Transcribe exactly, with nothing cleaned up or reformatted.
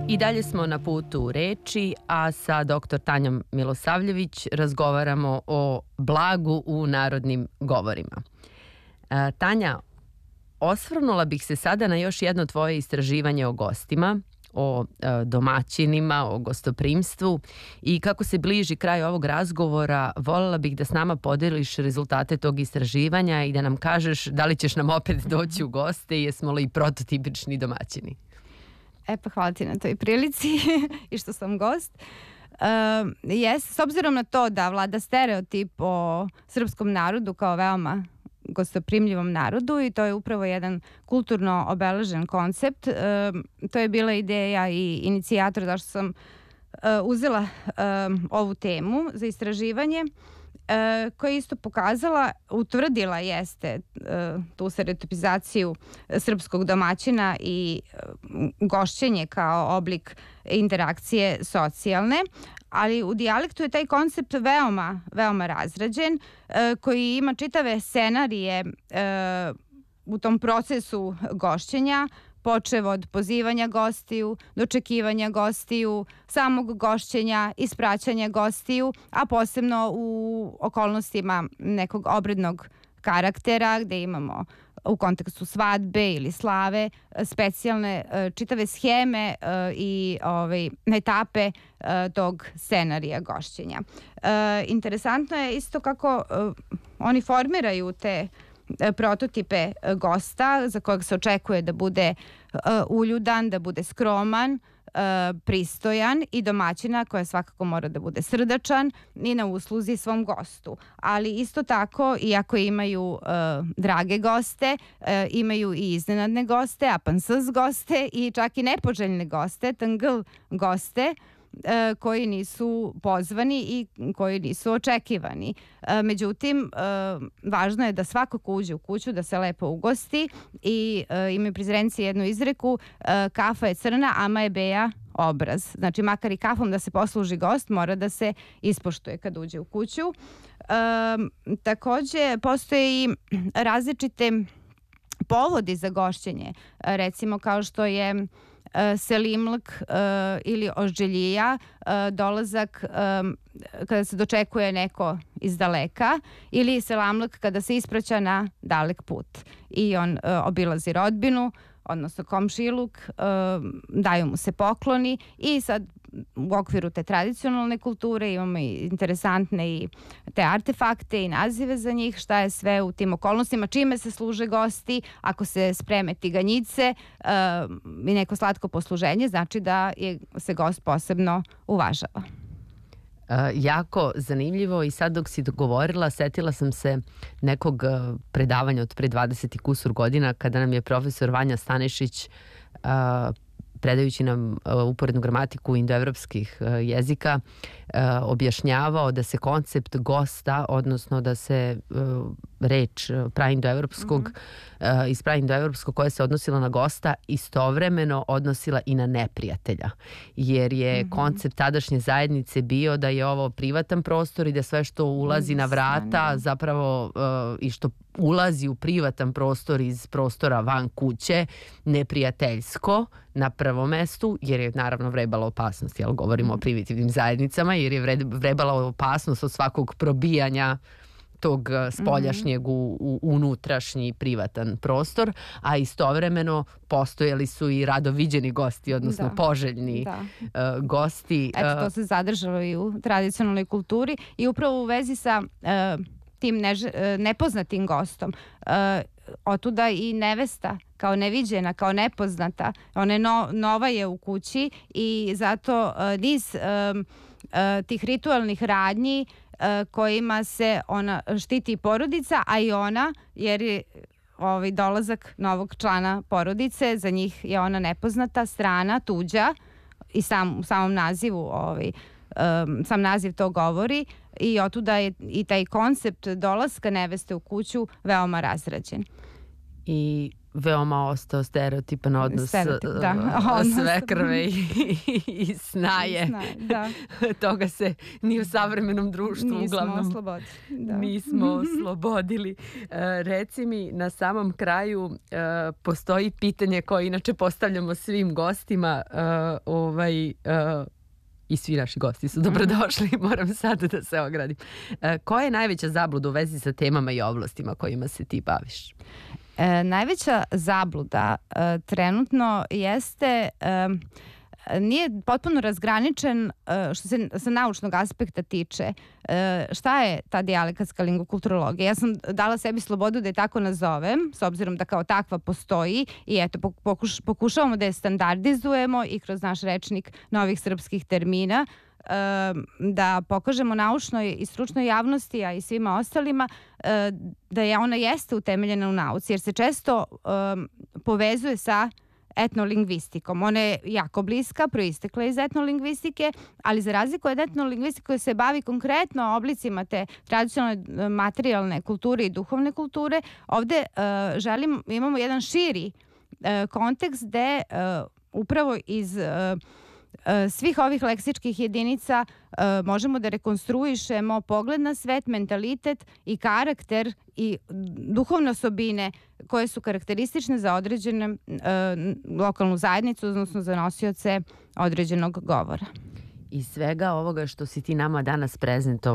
I dalje smo na putu reči, a sa doktor Tanjom Milosavljević razgovaramo o blagu u narodnim govorima. E, Tanja, osvrnula bih se sada na još jedno tvoje istraživanje o gostima, o e, domaćinima, o gostoprimstvu i kako se bliži kraj ovog razgovora, voljela bih da s nama podeliš rezultate tog istraživanja i da nam kažeš da li ćeš nam opet doći u goste i jesmo li prototipični domaćini. E pa hvala ti na toj prilici i što sam gost. Uh, jes, s obzirom na to da vlada stereotip o srpskom narodu kao veoma gostoprimljivom narodu i to je upravo jedan kulturno obeležen koncept. Uh, to je bila ideja i inicijator zašto sam uh, uzela uh, ovu temu za istraživanje. Uh, koja je isto pokazala, utvrdila jeste uh, tu stereotipizaciju srpskog domaćina i uh, gošćenje kao oblik interakcije socijalne, ali u dijalektu je taj koncept veoma, veoma razrađen, uh, koji ima čitave scenarije uh, u tom procesu gošćenja, počev od pozivanja gostiju, dočekivanja gostiju, samog gošćenja, ispraćanja gostiju, a posebno u okolnostima nekog obrednog karaktera gde imamo u kontekstu svadbe ili slave specijalne čitave scheme i ovaj, etape tog scenarija gošćenja. Interesantno je isto kako oni formiraju te prototipe gosta za kojeg se očekuje da bude uh, uljudan, da bude skroman, uh, pristojan i domaćina koja svakako mora da bude srdačan i na usluzi svom gostu. Ali isto tako, iako imaju uh, drage goste, uh, imaju i iznenadne goste, apansas goste i čak i nepoželjne goste, tngl goste, koji nisu pozvani i koji nisu očekivani. Međutim, važno je da svako ko uđe u kuću da se lepo ugosti i imaju pri Zrenici jednu izreku: kafa je crna, ama je beja obraz. Znači, makar i kafom da se posluži gost, mora da se ispoštuje kad uđe u kuću. Takođe, postoje i različite povodi za gošćenje, recimo kao što je selimlk uh, ili ožđelija, uh, dolazak um, kada se dočekuje neko iz daleka, ili selamlk kada se ispraća na dalek put i on uh, obilazi rodbinu, odnosno komšiluk, uh, daju mu se pokloni i sad u okviru te tradicionalne kulture imamo i interesantne i te artefakte i nazive za njih, šta je sve u tim okolnostima, čime se služe gosti, ako se spreme tiganjice uh, i neko slatko posluženje, znači da je, se gost posebno uvažava. Uh, jako zanimljivo i sad dok si govorila, setila sam se nekog uh, predavanja od pre dvadeset i kusur godina kada nam je profesor Vanja Stanišić uh, predajući nam uh, uporednu gramatiku indoevropskih uh, jezika uh, objašnjavao da se koncept gosta, odnosno da se uh, reč praindoevropskog mm-hmm. uh, iz praindoevropskog koja se odnosila na gosta istovremeno odnosila i na neprijatelja, jer je mm-hmm. koncept tadašnje zajednice bio da je ovo privatan prostor i da sve što ulazi mm, na vrata stanje. zapravo uh, i što ulazi u privatan prostor iz prostora van kuće neprijateljsko na prvom mestu, jer je naravno vrebala opasnost, jel govorimo mm-hmm. o primitivnim zajednicama, jer je vrebala opasnost od svakog probijanja tog spoljašnjeg u, u unutrašnji privatan prostor, a istovremeno postojali su i rado viđeni gosti, odnosno da. poželjni da. Uh, gosti. Eto, to se zadržalo i u tradicionalnoj kulturi i upravo u vezi sa uh, tim než, uh, nepoznatim gostom. Uh, otuda i nevesta kao neviđena, kao nepoznata. Ona je no, nova je u kući i zato uh, niz um, uh, tih ritualnih radnji kojima se ona štiti porodica, a i ona, jer je ovaj dolazak novog člana porodice, za njih je ona nepoznata, strana, tuđa i sam, u samom nazivu ovaj, um, sam naziv to govori i otuda je i taj koncept dolaska neveste u kuću veoma razrađen. I veoma ostao stereotipan odnos, Stereotip, da. uh, sve krve i, i snaje. I snaje, da. Toga se ni u savremenom društvu Nismo uglavnom oslobodili. Da. nismo oslobodili. Uh, reci mi, na samom kraju uh, postoji pitanje koje inače postavljamo svim gostima, uh, ovaj... Uh, i svi naši gosti su dobrodošli, moram sad da se ogradim. E, koja je najveća zabluda u vezi sa temama i oblastima kojima se ti baviš? E, najveća zabluda e, trenutno jeste... E, nije potpuno razgraničen što se sa naučnog aspekta tiče šta je ta dijalekatska lingvokulturologija. Ja sam dala sebi slobodu da je tako nazovem, s obzirom da kao takva postoji i eto pokuš, pokušavamo da je standardizujemo i kroz naš rečnik novih srpskih termina, da pokažemo naučnoj i stručnoj javnosti, a i svima ostalima, da je ona jeste utemeljena u nauci, jer se često povezuje sa etnolingvistikom. Ona je jako bliska, proistekla iz etnolingvistike, ali za razliku od etnolingvistike koja se bavi konkretno oblicima te tradicionalne materijalne kulture i duhovne kulture, ovde uh, želim, imamo jedan širi uh, kontekst gde uh, upravo iz uh, svih ovih leksičkih jedinica uh, možemo da rekonstruišemo pogled na svet, mentalitet i karakter i duhovne osobine koje su karakteristične za određenu uh, lokalnu zajednicu, odnosno za nosioce određenog govora. Iz svega ovoga što si ti nama danas prezentovao,